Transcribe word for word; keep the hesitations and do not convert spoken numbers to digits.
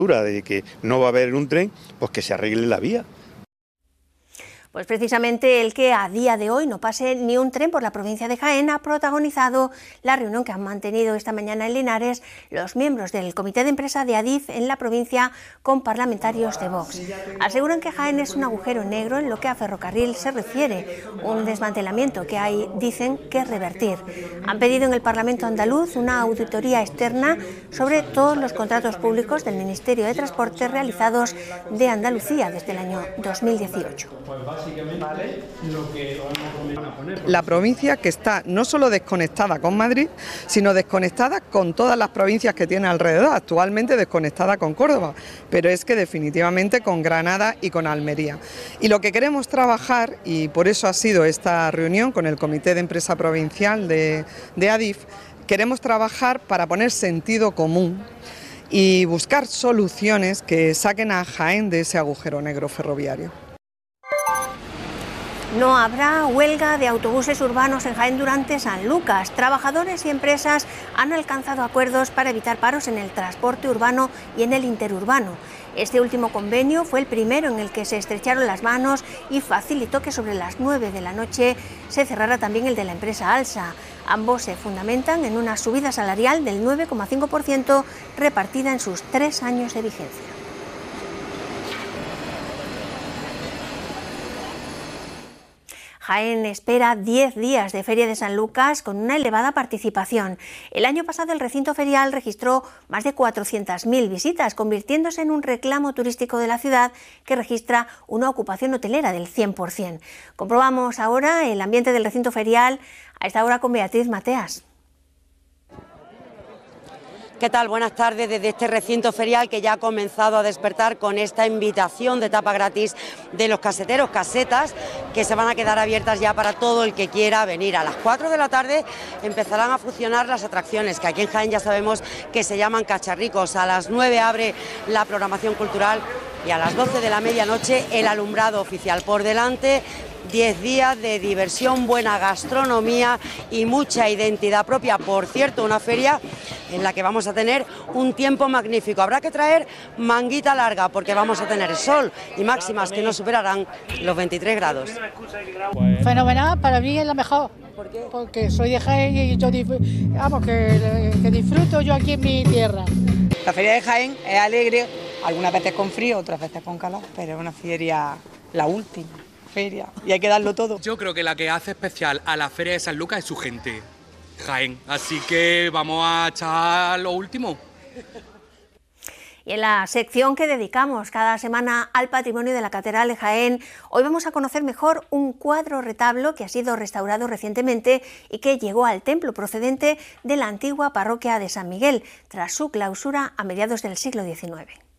de que no va a haber un tren, pues que se arregle la vía. Pues precisamente el que a día de hoy no pase ni un tren por la provincia de Jaén ha protagonizado la reunión que han mantenido esta mañana en Linares los miembros del comité de empresa de Adif en la provincia con parlamentarios de Vox. Aseguran que Jaén es un agujero negro en lo que a ferrocarril se refiere, un desmantelamiento que hay, dicen, que revertir. Han pedido en el Parlamento andaluz una auditoría externa sobre todos los contratos públicos del Ministerio de Transportes realizados de Andalucía desde el año dos mil dieciocho. La provincia que está no solo desconectada con Madrid, sino desconectada con todas las provincias que tiene alrededor, actualmente desconectada con Córdoba, pero es que definitivamente con Granada y con Almería. Y lo que queremos trabajar, y por eso ha sido esta reunión con el Comité de Empresa Provincial de, de Adif, queremos trabajar para poner sentido común y buscar soluciones que saquen a Jaén de ese agujero negro ferroviario. No habrá huelga de autobuses urbanos en Jaén durante San Lucas. Trabajadores y empresas han alcanzado acuerdos para evitar paros en el transporte urbano y en el interurbano. Este último convenio fue el primero en el que se estrecharon las manos y facilitó que sobre las nueve de la noche se cerrara también el de la empresa Alsa. Ambos se fundamentan en una subida salarial del nueve coma cinco por ciento repartida en sus tres años de vigencia. Jaén espera diez días de Feria de San Lucas con una elevada participación. El año pasado el recinto ferial registró más de cuatrocientas mil visitas, convirtiéndose en un reclamo turístico de la ciudad que registra una ocupación hotelera del cien por cien. Comprobamos ahora el ambiente del recinto ferial a esta hora con Beatriz Mateas. ¿Qué tal? Buenas tardes desde este recinto ferial que ya ha comenzado a despertar con esta invitación de tapa gratis de los caseteros, casetas que se van a quedar abiertas ya para todo el que quiera venir. A las cuatro de la tarde empezarán a funcionar las atracciones que aquí en Jaén ya sabemos que se llaman cacharricos. A las nueve abre la programación cultural y a las doce de la medianoche el alumbrado oficial. Por delante diez días de diversión, buena gastronomía y mucha identidad propia. Por cierto, una feria en la que vamos a tener un tiempo magnífico. Habrá que traer manguita larga porque vamos a tener sol y máximas que no superarán los veintitrés grados. Fenomenal, para mí es la mejor. ¿Por qué? Porque soy de Jaén y yo vamos, que, que disfruto yo aquí en mi tierra. La feria de Jaén es alegre, algunas veces con frío, otras veces con calor, pero es una feria, la última feria, y hay que darlo todo. Yo creo que la que hace especial a la Feria de San Lucas es su gente, Jaén, así que vamos a echar lo último. Y en la sección que dedicamos cada semana al patrimonio de la Catedral de Jaén, hoy vamos a conocer mejor un cuadro retablo que ha sido restaurado recientemente y que llegó al templo procedente de la antigua parroquia de San Miguel, tras su clausura a mediados del siglo diecinueve.